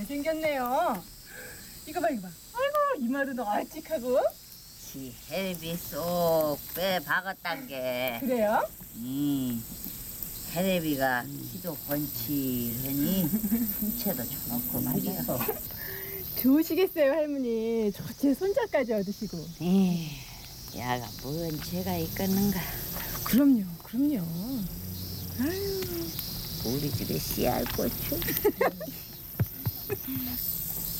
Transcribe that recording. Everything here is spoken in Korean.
잘생겼네요. 이거 봐, 이거 봐. 아이고, 이마도 널찍하고. 지 헬비 쏙 빼박았단 게. 그래요? 헬비가 키도 번칠하니 풍채도 좋고 말이야. 좋으시겠어요, 할머니. 좋지, 손자까지 얻으시고. 야가 뭔 죄가 있겠는가. 그럼요, 그럼요. 우리 집에 씨알 고추.